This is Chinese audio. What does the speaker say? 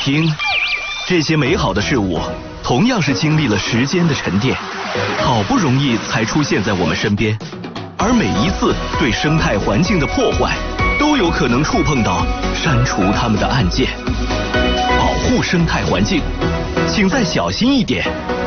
听，这些美好的事物同样是经历了时间的沉淀，好不容易才出现在我们身边，而每一次对生态环境的破坏，都有可能触碰到删除它们的按键。保护生态环境，请再小心一点。